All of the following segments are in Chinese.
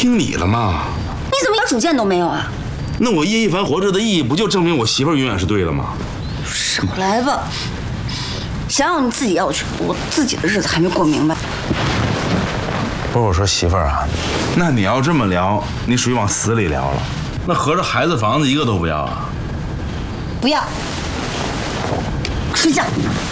听你了吗？ 你怎么一点主见都没有啊？ 那我叶一凡活着的意义，不就证明我媳妇儿永远是对的吗？ 少来吧，想想你自己要去，我自己的日子还没过明白。 不是我说媳妇儿啊，那你要这么聊，你属于往死里聊了。那合着孩子房子一个都不要啊？ 不要，睡觉。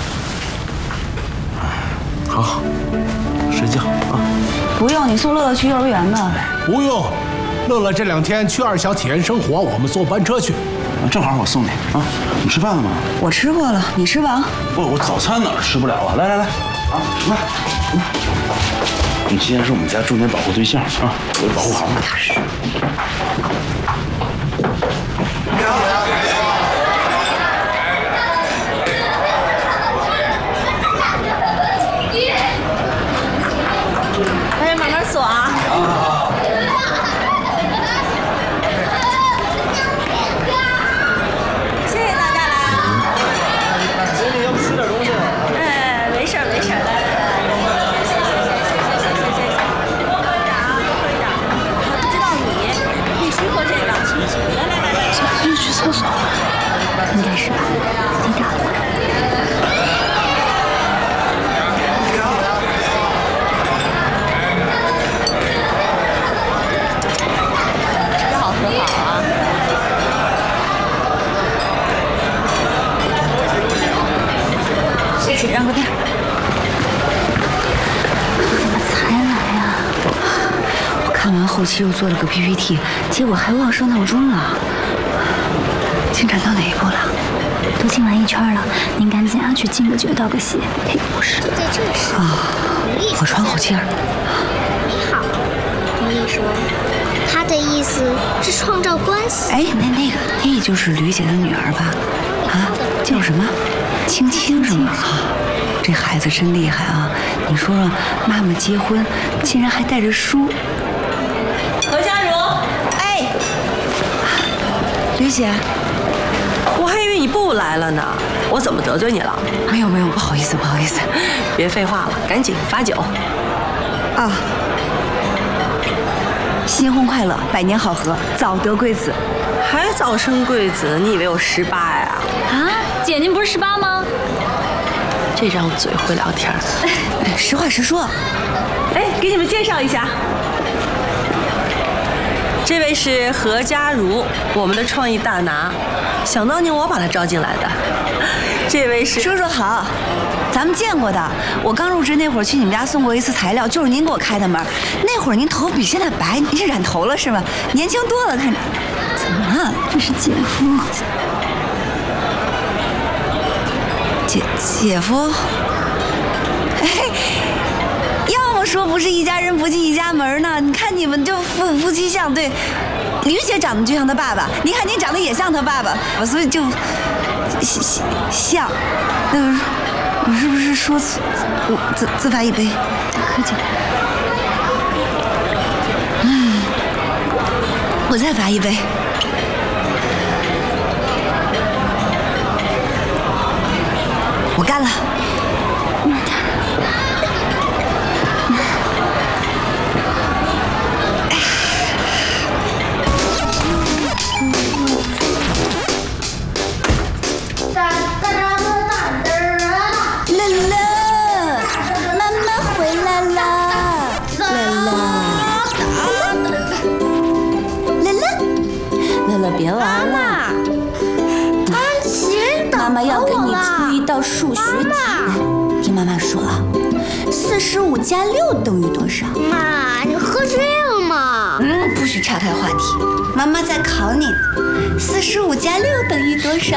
好，睡觉啊。 不用，你送乐乐去幼儿园吧。 不用，乐乐这2天去二小体验生活，我们坐班车去。 正好我送你啊！你吃饭了吗？ 我吃过了，你吃吧啊。 不，我早餐哪儿吃不了啊！来，啊，吃饭。你既然是我们家重点保护对象啊，我就保护好你。 大家慢慢锁啊。谢谢大家来。 姐，你要不吃点东西？ 哎，没事没事，来。 又去厕所了，应该是吧？你打了。 这好很好啊。谢谢，让个面。 怎么才来呀？ 我看完后期又做了个 PPT， 结果还忘设闹钟了。进展到哪一步了？ 都进完1圈了，您赶紧啊去敬个酒道个谢。嘿，不是。 就在这时， 我喘口气儿。 你好，你说，他的意思是创造关系。 哎，那就是吕姐的女儿吧？啊，叫什么？青青是吗？啊，这孩子真厉害啊！你说说，妈妈结婚竟然还带着书。 何佳茹， 哎，吕姐。 我还以为你不来了呢，我怎么得罪你了？ 没有，不好意思。 别废话了，赶紧罚酒。 啊！新婚快乐，百年好合，早得贵子。 还早生贵子？你以为我18呀？ 啊，姐您不是18吗？ 这张嘴会聊天的。 实话实说。 哎，给你们介绍一下。这位是何佳茹，我们的创意大拿，想当年我把她招进来的。这位是叔叔好，咱们见过的。我刚入职那会儿去你们家送过一次材料，就是您给我开的门。那会儿您头比现在白，您是染头了是吧？年轻多了，看。怎么了？ 这是姐夫。 姐夫。哎。要么说不是一家人不进一家门呢？你看你们就夫妻相对，吕姐长得就像她爸爸，你看您长得也像她爸爸，所以就像。我是不是说错？我自罚一杯，喝酒。我再罚一杯。我干了。别玩了， 安琪， 妈妈要给你出一道数学题。听妈妈说啊，45加6等于多少？ 妈，你喝醉了吗？ 不许岔开话题。妈妈在考你，45加6等于多少？